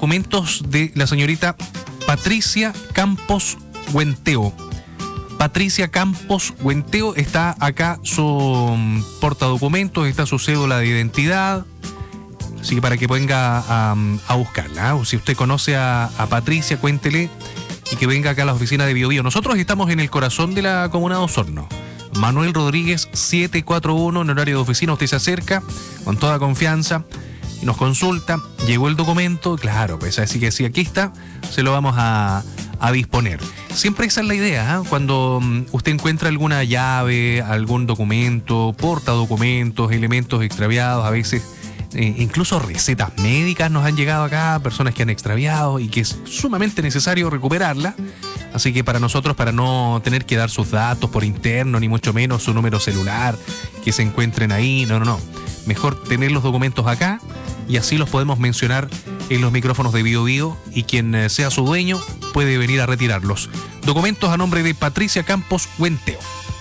documentos de la señorita Patricia Campos Huenteo. Patricia Campos Huenteo, está acá su portadocumentos, está su cédula de identidad, así que para que venga a buscarla, o si usted conoce a Patricia, cuéntele y que venga acá a la oficina de Biobío. Nosotros estamos en el corazón de la comuna de Osorno. Manuel Rodríguez 741, en horario de oficina, usted se acerca con toda confianza y nos consulta, llegó el documento, claro, pues así que si aquí está, se lo vamos a disponer. Siempre esa es la idea, ¿eh? Cuando usted encuentra alguna llave, algún documento, portadocumentos, elementos extraviados, a veces incluso recetas médicas nos han llegado acá, personas que han extraviado y que es sumamente necesario recuperarla. Así que para nosotros, para no tener que dar sus datos por interno, ni mucho menos su número celular, que se encuentren ahí, no. Mejor tener los documentos acá y así los podemos mencionar en los micrófonos de Biobío y quien sea su dueño puede venir a retirarlos. Documentos a nombre de Patricia Campos Huenteo.